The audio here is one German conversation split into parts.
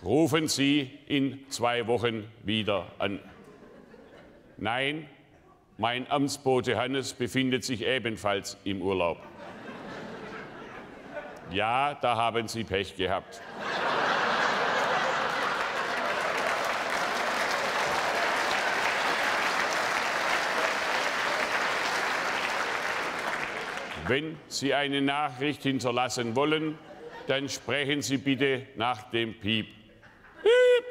rufen Sie in 2 Wochen wieder an. Nein, mein Amtsbote Hannes befindet sich ebenfalls im Urlaub. Ja, da haben Sie Pech gehabt. Wenn Sie eine Nachricht hinterlassen wollen, dann sprechen Sie bitte nach dem Piep. Piep!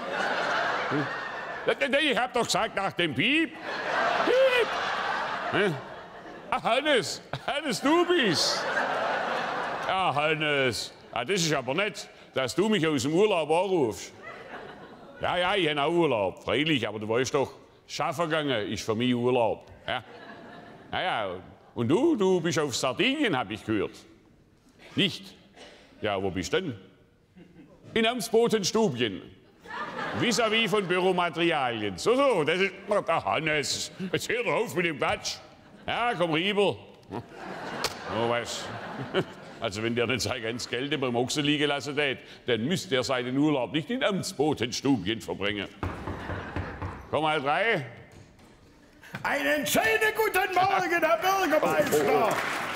Ich hab doch gesagt, nach dem Piep. Piep! Ach, Hannes, du bist. Ja, Hannes, das ist aber nett, dass du mich aus dem Urlaub anrufst. Ja, ich habe auch Urlaub, freilich, aber du weißt doch, schaffen gegangen ist für mich Urlaub. Ja. Und du bist auf Sardinien, habe ich gehört. Nicht? Ja, wo bist du denn? In Amtsbotenstubchen. Vis-à-vis von Büromaterialien. So, das ist... Ach, Hannes, jetzt hör doch auf mit dem Quatsch. Ja, komm rüber. Oh, was? Also, wenn der nicht sein ganzes Geld beim Ochsen liegen lassen hätte, dann müsste er seinen Urlaub nicht in Amtsbotenstubchen verbringen. Komm mal rein. Einen schönen guten Morgen, Herr Bürgermeister!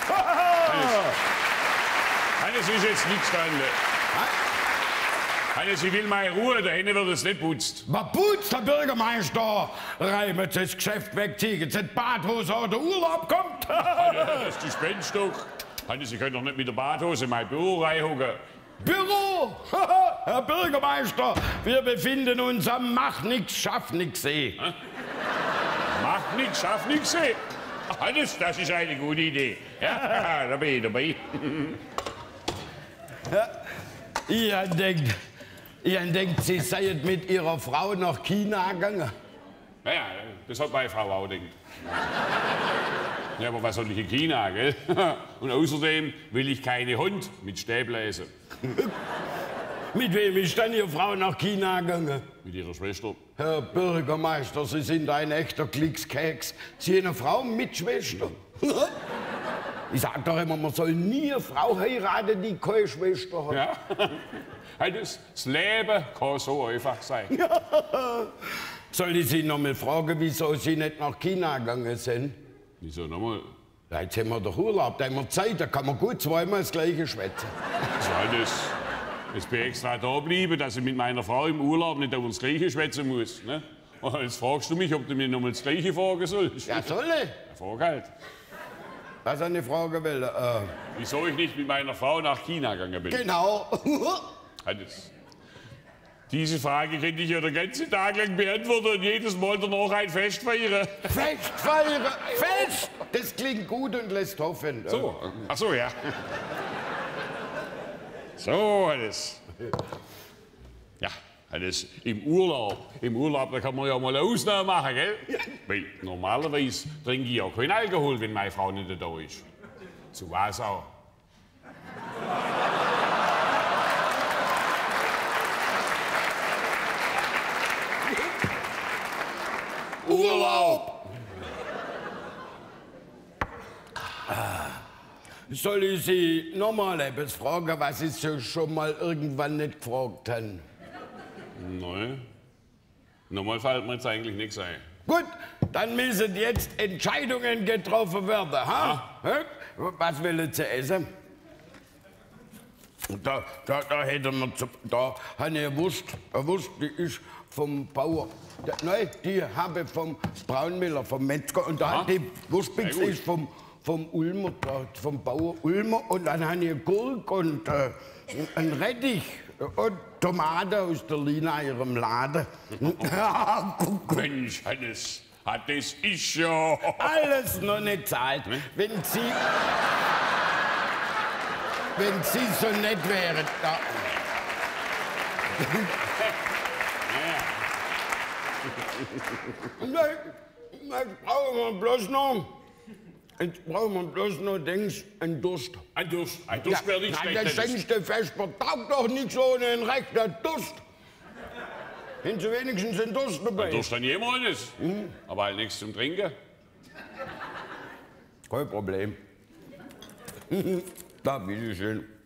Hannes ist jetzt nichts dran. Hannes, ich will mal Ruhe, da hinten wird es nicht putzt. Was putzt, Herr Bürgermeister? Reimen Sie das Geschäft wegziehen, Sie Badhose oder Urlaub kommt? Das ist die Spenststock. Hannes, ich kann doch nicht mit der Badhose in mein Büro reinhucken. Büro? Herr Bürgermeister, wir befinden uns am Mach-nix-Schaff-nix-See. Mach nix, schaff nix, ey. Hannes, das ist eine gute Idee. Ja, da bin ich dabei. Ich denkt, Sie seien mit Ihrer Frau nach China gegangen. Ja, das hat meine Frau auch gedacht. Ja, aber was soll ich in China, gell? Und außerdem will ich keine Hund mit Stäbleisen. Mit wem ist denn Ihre Frau nach China gegangen? Mit ihrer Schwester. Herr Bürgermeister, Sie sind ein echter Klickskeks. Sie haben eine Frau mit Schwester. Ich sag doch immer, man soll nie eine Frau heiraten, die keine Schwester hat. Ja, das Leben kann so einfach sein. Soll ich Sie noch mal fragen, wieso Sie nicht nach China gegangen sind? Wieso nochmal? Ja, jetzt haben wir doch Urlaub, da haben wir Zeit, da kann man gut zweimal das Gleiche schwätzen. Jetzt bin ich extra da geblieben, dass ich mit meiner Frau im Urlaub nicht über das Gleiche schwätzen muss. Ne? Und jetzt fragst du mich, ob du mir nochmal das Gleiche fragen sollst. Ja, soll ich? Ja, frag halt. Was eine Frage will? Wieso ich nicht mit meiner Frau nach China gegangen bin? Genau. Diese Frage könnte ich ja den ganzen Tag lang beantworten und jedes Mal danach ein Fest feiern. Fest feiern? Fest! Das klingt gut und lässt hoffen. So, ach so, ja. So, alles. Ja, alles im Urlaub. Im Urlaub, da kann man ja mal eine Ausnahme machen, gell? Weil normalerweise trinke ich ja keinen Alkohol, wenn meine Frau nicht da ist. So war's auch. Urlaub! Soll ich Sie nochmal etwas fragen, was Sie so schon mal irgendwann nicht gefragt haben? Nein. Nochmal fällt mir jetzt eigentlich nichts ein. Gut, dann müssen jetzt Entscheidungen getroffen werden. Ha? Was wollen Sie essen? Da hätten wir, da habe ich eine Wurst, die ist vom Bauer. Nein, die habe ich vom Braunmüller, vom Metzger. Und da die Wurstpix ist vom Ulmer, vom Bauer Ulmer. Und dann habe ich eine Gurke und einen Rettich und Tomaten aus der Lina ihrem Laden. Mensch, Hannes, das ist ja... Alles noch nicht Zeit. Wenn Sie so nett wären. Da. Jetzt brauchen wir bloß noch Dings, einen Durst. Ein Durst? Ein Durst wäre nicht schlecht. Das längste Vesper taugt doch nichts ohne einen rechten Durst. Haben Sie wenigstens einen Durst dabei? Ein Durst dann jemals. Aber halt nichts zum Trinken. Kein Problem. Da, bitteschön.